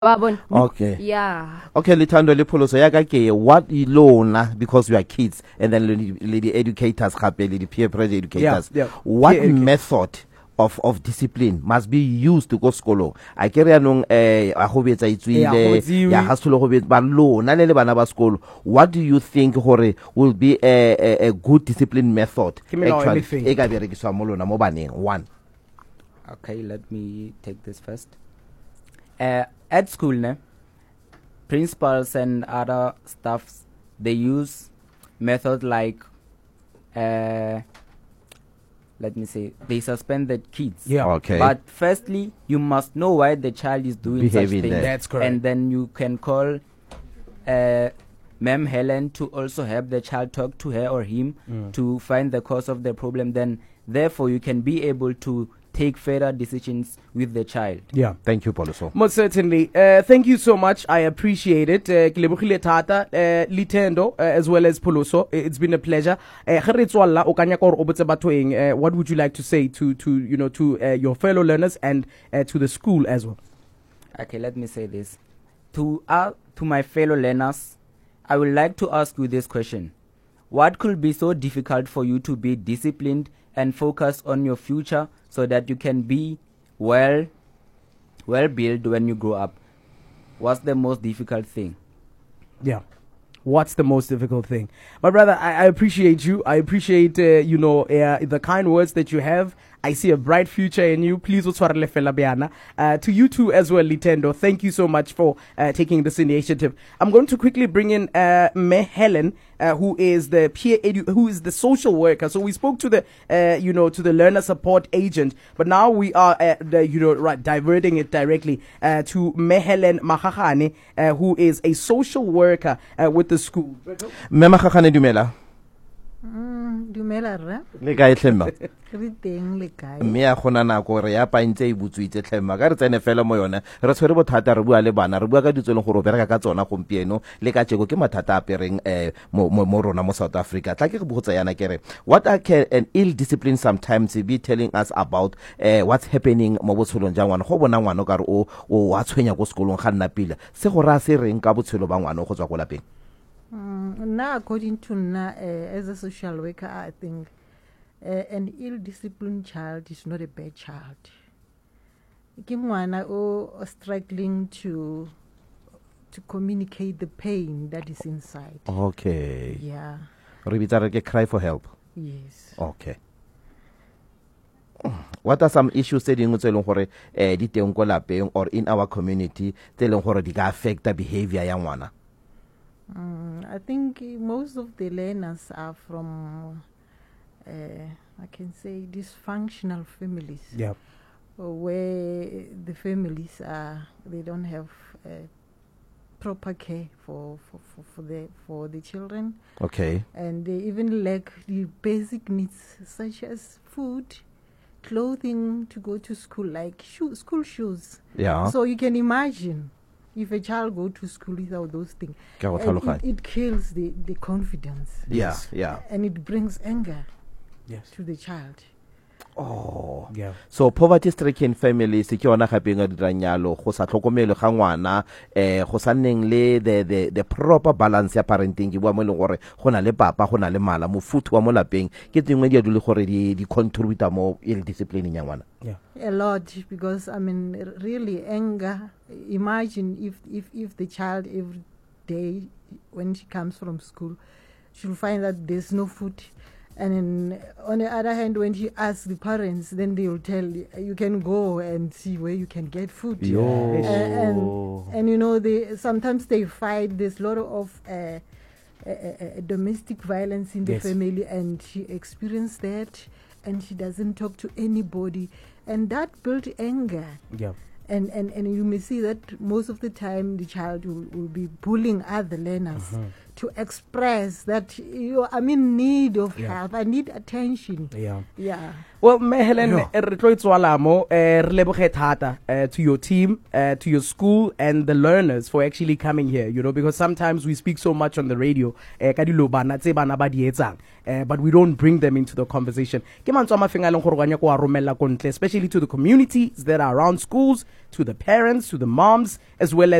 Okay. Yeah. Okay, Lithando le pholoso ya ka ke what ilona because we are kids and then the educators gape the peer pressure educators. What method of discipline must be used to go skolo? I carry anong a go betsa itswile ya ga solo go betsa ba lona le bana ba skolo. What do you think hore will be a good discipline method actually e ka berekiswa mo lona mo baneng? One. Okay, let me take this first. At school, principals and other staffs, they use methods like, let me say, they suspend the kids. Yeah. Okay. But firstly, you must know why the child is doing Behaving such things. That's correct. And then you can call Ma'am Helen to also help the child talk to her or him to find the cause of the problem. Then, therefore, you can be able to take further decisions with the child. Yeah. Thank you, Poloso. Most certainly. Thank you so much. I appreciate it. Kilebogile Tata, Litendo, as well as Poloso. It's been a pleasure. What would you like to say to your fellow learners and to the school as well? Okay, let me say this. To my fellow learners, I would like to ask you this question. What could be so difficult for you to be disciplined and focus on your future so that you can be well built when you grow up? What's the most difficult thing? Yeah. What's the most difficult thing? My brother, I appreciate you. I appreciate, the kind words that you have. I see a bright future in you. Please, to you too as well, Litendo. Thank you so much for taking this initiative. I'm going to quickly bring in Me Helen, who is the who is the social worker. So we spoke to the, to the learner support agent, but now we are, diverting it directly to Me Helen Mahagane, who is a social worker with the school. Me Mahagane dumela. Dumela rra Le kae tlhema? re teng le kae Me ya gona nako re ya paintse e butsuitse tlhema ka re tsene fela mo yone re tshwere bothata re bua le bana re bua ka ditsoleng gore o bereka ka tsona gompieno le ka tsheko ke mathata a pereng mo rona mo South Africa tla ke go botsa yana kere what can an ill discipline sometimes be telling us about what's happening mo botshelong ja ngwana go bona ngwana ka re o a tshwenya go sekolong ga nna pila se go ra se reng ka botshelo ba ngwana go tswa go lapeng? Now, according to as a social worker, I think an ill-disciplined child is not a bad child. Ke ngwana o struggling to communicate the pain that is inside. Okay. Yeah. Re bitsa re ke cry for help. Yes. Okay. What are some issues tse dingwe tse leng gore di teng ko lapeng or in our community tse leng gore di ka affect the behavior ya ngwana? I think most of the learners are from, I can say, dysfunctional families. Yeah. Where the families they don't have proper care for the children. Okay. And they even lack the basic needs such as food, clothing to go to school, like school shoes. Yeah. So you can imagine if a child go to school without those things, it kills the confidence. Yeah, yeah. And it brings anger to the child. Oh. Yeah. So poverty-stricken families ke yona gape nga diranyalo go sa tlhokomelo ga ngwana go sa nneng le the proper balance ya parenting ke bua mo leng gore go na le papa go na le mala mofuthu wa mo lapeng ke tsengwe di adule gore di contribute mo ill discipline ya ngwana. Yeah. A lot, because I mean really anger. Imagine if the child every day when she comes from school she'll find that there's no food. And then on the other hand, when she asks the parents, then they will tell you can go and see where you can get food. And sometimes they fight. There's a lot of domestic violence in the family, and she experienced that, and she doesn't talk to anybody, and that built anger. Yeah. And you may see that most of the time the child will be bullying other learners to express that I'm in need of help. I need attention. Yeah. Well, Helen, to your team, to your school, and the learners for actually coming here, because sometimes we speak so much on the radio, but we don't bring them into the conversation. Especially to the communities that are around schools, to the parents, to the moms, as well as